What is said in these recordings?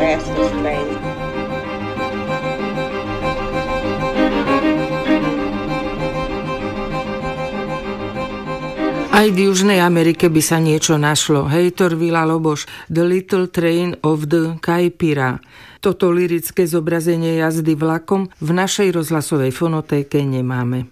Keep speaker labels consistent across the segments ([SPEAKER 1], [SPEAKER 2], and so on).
[SPEAKER 1] fastest thing.
[SPEAKER 2] Aj v Južnej Amerike by sa niečo našlo. Heitor Villa-Lobos, The Little Train of the Caipira. Toto lyrické zobrazenie jazdy vlakom v našej rozhlasovej fonotéke nemáme.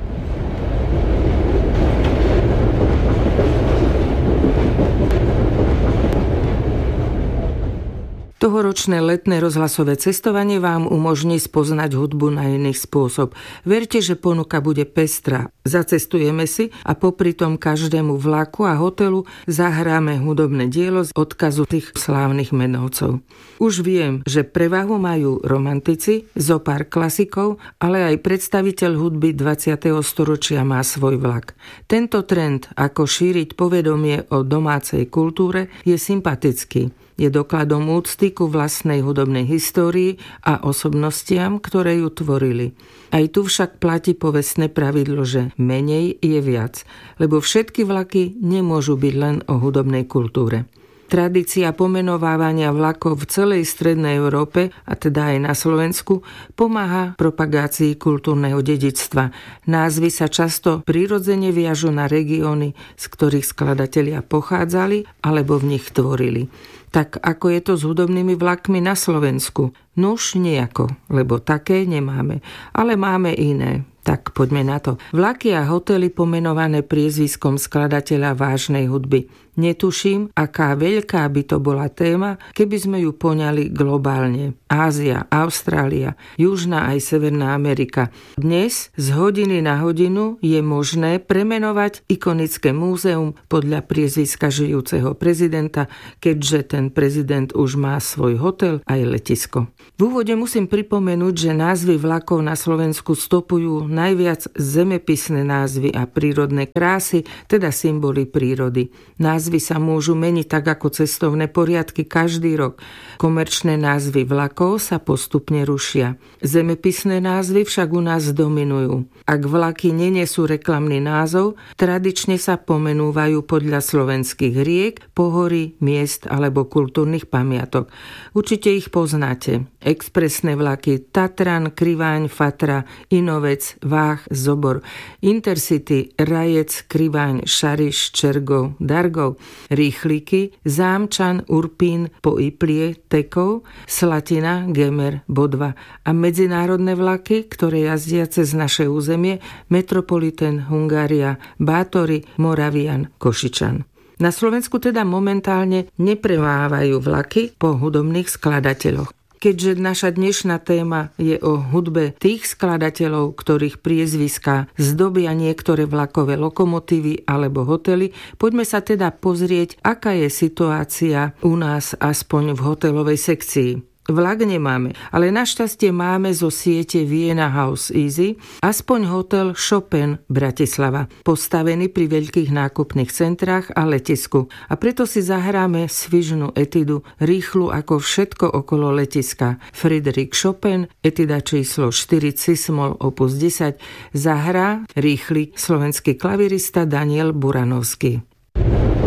[SPEAKER 2] Tohoročné letné rozhlasové cestovanie vám umožní spoznať hudbu na iný spôsob. Verte, že ponuka bude pestrá. Zacestujeme si a popri tom každému vlaku a hotelu zahráme hudobné dielo z odkazu tých slávnych menovcov. Už viem, že prevahu majú romantici, zopár klasikov, ale aj predstaviteľ hudby 20. storočia má svoj vlak. Tento trend, ako šíriť povedomie o domácej kultúre, je sympatický. Je dokladom úcty ku vlastnej hudobnej histórii a osobnostiam, ktoré ju tvorili. Aj tu však platí povestné pravidlo, že menej je viac, lebo všetky vlaky nemôžu byť len o hudobnej kultúre. Tradícia pomenovávania vlakov v celej strednej Európe, a teda aj na Slovensku, pomáha propagácii kultúrneho dedičstva. Názvy sa často prirodzene viažu na regióny, z ktorých skladatelia pochádzali alebo v nich tvorili. Tak ako je to s hudobnými vlakmi na Slovensku? Nuž nejako, lebo také nemáme, ale máme iné. Tak poďme na to. Vlaky a hotely pomenované priezviskom skladateľa vážnej hudby. Netuším, aká veľká by to bola téma, keby sme ju poňali globálne. Ázia, Austrália, Južná aj Severná Amerika. Dnes z hodiny na hodinu je možné premenovať ikonické múzeum podľa priezviska žijúceho prezidenta, keďže ten prezident už má svoj hotel aj letisko. V úvode musím pripomenúť, že názvy vlakov na Slovensku stopujú najviac zemepisné názvy a prírodné krásy, teda symboly prírody. Názvy sa môžu meniť tak ako cestovné poriadky každý rok. Komerčné názvy vlakov sa postupne rušia. Zemepisné názvy však u nás dominujú. Ak vlaky nenesú reklamný názov, tradične sa pomenúvajú podľa slovenských riek, pohorí, miest alebo kultúrnych pamiatok. Určite ich poznáte. Expresné vlaky Tatran, Kriváň, Fatra, Inovec, Váh, Zobor, Intercity, Rajec, Kriváň, Šariš, Čergov, Dargov, rýchliky Zámčan, Urpín, Poiplie, Tekov, Slatina, Gemer, Bodva a medzinárodné vlaky, ktoré jazdia cez naše územie, Metropolitan, Hungária, Bátory, Moravian, Košičan. Na Slovensku teda momentálne neprevávajú vlaky po hudobných skladateľoch. Keďže naša dnešná téma je o hudbe tých skladateľov, ktorých priezviská zdobia niektoré vlakové lokomotívy alebo hotely, poďme sa teda pozrieť, aká je situácia u nás aspoň v hotelovej sekcii. Vlak nemáme, ale našťastie máme zo siete Vienna House Easy aspoň hotel Chopin Bratislava, postavený pri veľkých nákupných centrách a letisku. A preto si zahráme svižnú etidu, rýchlu ako všetko okolo letiska. Frédéric Chopin, etida číslo 4 cis-moll opus 10, zahrá rýchly slovenský klavirista Daniel Buranovský.